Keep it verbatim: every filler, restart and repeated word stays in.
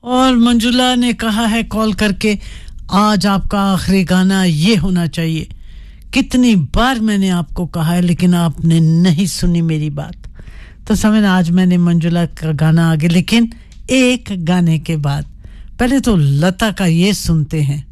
और मंजुला ने कहा है कॉल करके आज आपका आखिरी गाना ये होना चाहिए कितनी बार मैंने आपको कहा है लेकिन आपने नहीं सुनी मेरी बात तो समझ आज मैंने मंजुला का गाना आगे लेकिन एक गाने के बाद पहले तो लता का ये सुनते हैं